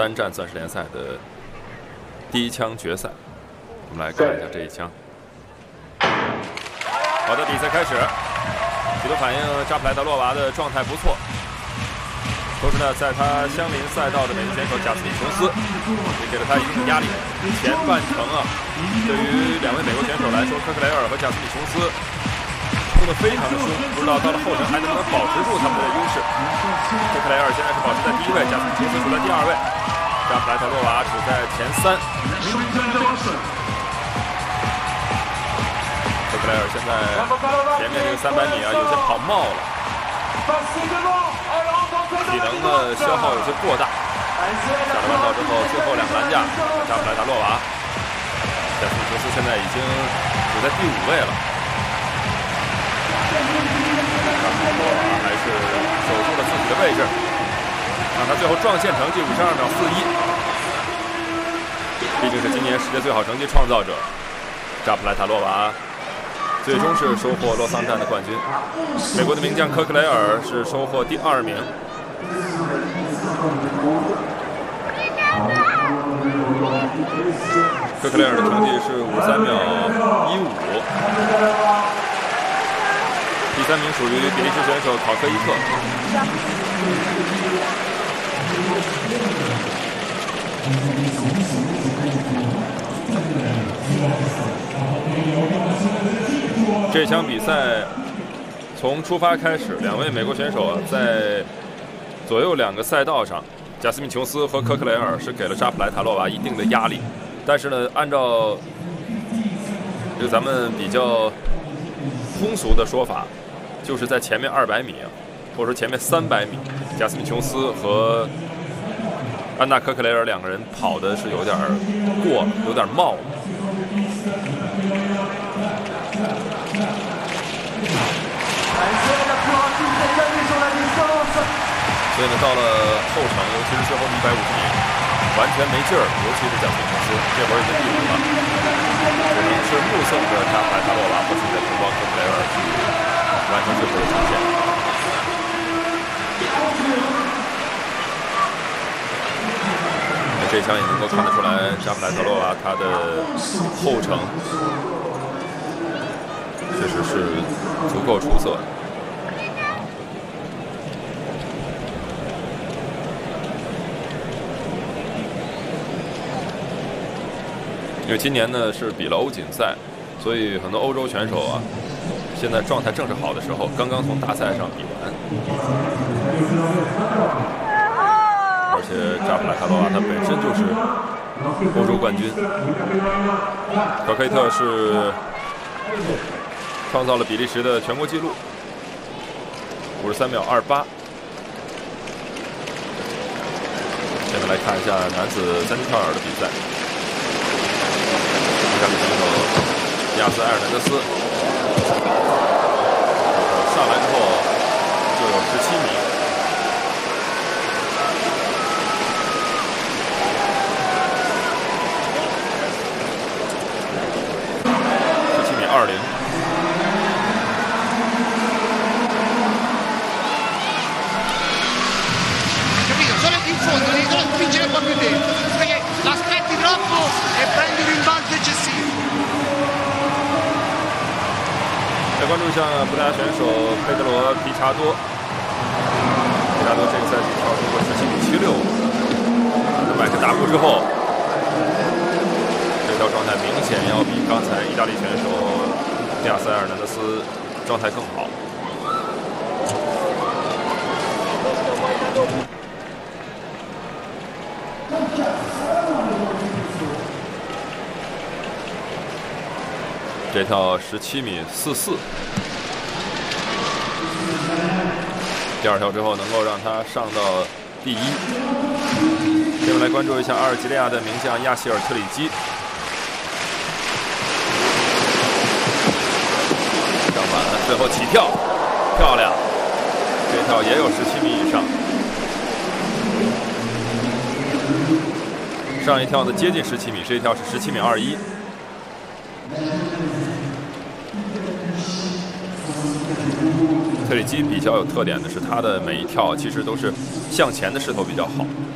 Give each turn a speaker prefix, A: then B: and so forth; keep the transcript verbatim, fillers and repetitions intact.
A: 单战钻石联赛的第一枪决赛。我们来看一下这一枪。好的，比赛开始，许多反应扎普莱德洛娃的状态不错。 同时呢，在他相邻赛道的美国选手贾斯汀·琼斯也给了他一定的压力。前半程啊，对于两位美国选手来说，科克雷尔和贾斯汀·琼斯冲得非常的凶，不知道到了后程还能不能保持住他们的优势。科克雷尔现在是保持在第一位，贾斯汀·琼斯处在第二位，扎普莱特洛娃处在前三。科克雷尔现在前面这个三百米啊，有些跑冒了。 体能的消耗有些过大，下了弯道之后，最后两个栏架，扎普莱达洛娃，贾斯汀·琼斯现在已经处在第五位了。扎普莱达洛娃还是守住了自己的位置，看他最后撞线成绩五十二秒四一，毕竟是今年世界最好成绩创造者，扎普莱塔洛娃。 最终是收获洛桑站的冠军。美国的名将科克雷尔是收获第二名。科克雷尔的成绩是五十三秒一五。第三名属于比利时选手考科伊特。这场比赛从出发开始，两位美国选手啊，在左右两个赛道上，贾斯汀·琼斯和科克雷尔是给了扎普莱塔洛娃一定的压力。但是呢，按照就咱们比较通俗的说法，就是在前面二百米，或者说前面三百米，贾斯汀·琼斯和安娜·科克雷尔两个人跑的是有点过，有点冒。 所以呢，到了后程，尤其是最后一百五十米，完全没劲儿，尤其是贾斯汀·琼斯，这会儿已经第五了，只能是目送着扎普莱塔洛娃和自己的同胞科克雷尔去完成最后的冲线。这一枪也能够看得出来，扎普莱塔洛娃他的后程。 确实是足够出色。因为今年呢是比了欧锦赛，所以很多欧洲选手啊，现在状态正是好的时候，刚刚从大赛上比完。而且扎普莱塔洛娃他本身就是欧洲冠军，科克伊特是。 创造了比利时的全国纪录，五十三秒二八。下面来看一下男子三级跳远的比赛。意大利选手亚斯埃尔南德斯，上来之后就有十七米。十七米二零。
B: Spingere un po' più dentro perché l'aspetti troppo e prendi un rimbalzo eccessivo。
A: 再关注一下葡萄牙选手佩德罗·皮查多，皮查多这个赛季跳出过十七米七六，在麦克打过之后，这条状态明显要比刚才意大利选手亚塞尔南德斯状态更好。 这跳十七米四四，第二跳之后能够让他上到第一。接下来关注一下阿尔及利亚的名将亚希尔特里基，上板最后起跳，漂亮，这跳也有十七米以上。上一跳呢接近十七米，这一跳是十七米二一。 特里基比较有特点的是，他的每一跳其实都是向前的势头比较好。